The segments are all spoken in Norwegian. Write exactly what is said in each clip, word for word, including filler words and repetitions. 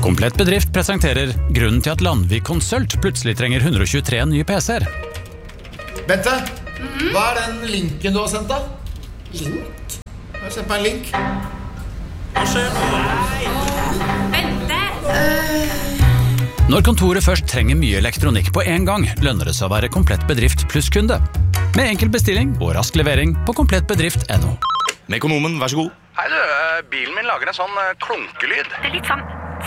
Komplett Bedrift presenterer grunnen til at Landvik Consult plutselig trenger hundre og tjuetre nye P C-er. Bente, mm-hmm. Hva er den linken du har sendt da? Link? Jeg har sendt meg en link. Hva skjer nå? Bente! Uh... Når kontoret først trenger mye elektronikk på en gang, lønner det seg å være Komplett Bedrift pluss-kunde. Med enkel bestilling og rask levering på komplett bedrift punktum no. Mekonomen, vær så god. Hei du, bilen min lager en sånn klonkelyd. Det er litt sånn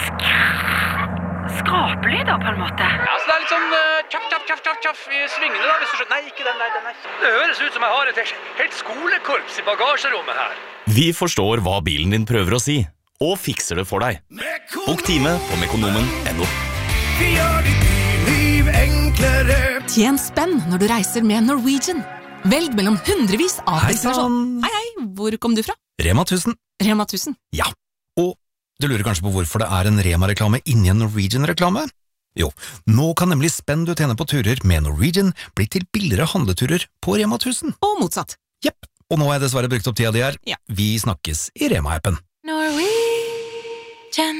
skrapelyd da, på en måte. Ja, så det er litt sånn uh, tjaff, tjaff, tjaff, tjaff, tjaff i svingene da, hvis du skjønner. Nei, ikke den der, den der. Det høres ut som jeg har et helt skolekorps i bagasjerommet her. Vi forstår hva bilen din prøver å si, og fikser det for deg. Bok time på mekonomen punktum no. Vi gjør ditt liv enklere. Tjen spenn når du reiser med Norwegian. Velg mellom hundrevis av destinasjoner. Hei, hei, hvor kom du fra? Rema tusen. Rema tusen? Ja, og du lurer kanskje på hvorfor det er en Rema-reklame inni en Norwegian-reklame? Jo, nå kan nemlig spenn du tjener på turer med Norwegian bli til billigere handleturer på Rema tusen. Og motsatt. Jepp, og nå har jeg dessverre brukt opp tida di her. Ja. Vi snakkes i Rema-appen. Norwegian.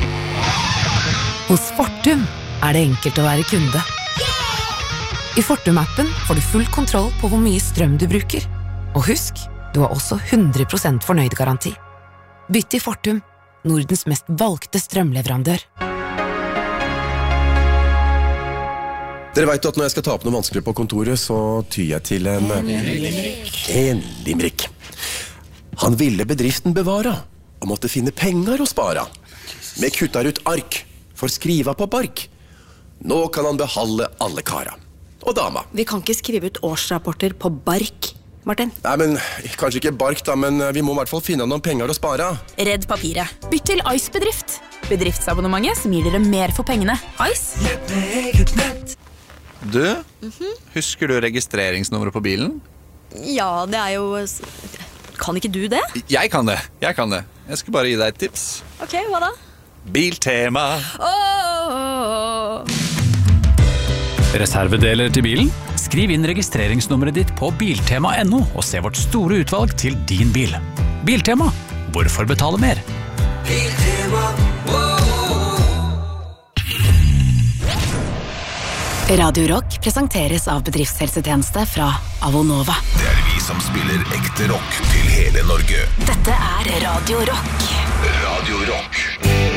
Hos Fortum er det enkelt å være kunde. I Fortum-appen får du full kontroll på hvor mye strøm du bruker. Og husk, du har også hundre prosent fornøyd-garanti. Bytt til Fortum, Nordens mest valgte strømleverandør. Dere vet at når jeg skal ta opp noe vanskelig på kontoret, så tyr jeg til en... En limerick. En limerick. Han ville bedriften bevara, og måtte finne penger å spara. Med kuttar ut ark, for skriva på bark. Nå kan han behalde alle kara. Og dama. Vi kan ikke skrive ut årsrapporter på bark, Martin. Nei, men kanskje ikke bark da, men vi må i hvert fall finne noen penger å spare. Redd papiret. Bytt til Ice Bedrift. Bedriftsabonnementet som gir dere mer for pengene. Ice. Du, mm-hmm. Husker du registreringsnummeret på bilen? Ja, det er jo... Kan ikke du det? Jeg kan det, jeg kan det. Jeg skal bare gi deg et tips. Ok, hva da? Biltema. Åååå. Reservedeler til bilen? Skriv inn registreringsnummeret ditt på biltema punktum no og se vårt store utvalg til din bil. Biltema. Hvorfor betale mer? Biltema. Radio Rock presenteres av bedriftshelsetjeneste fra Avonova. Det er vi som spiller ekte rock til hele Norge. Dette er Radio Rock. Radio Rock.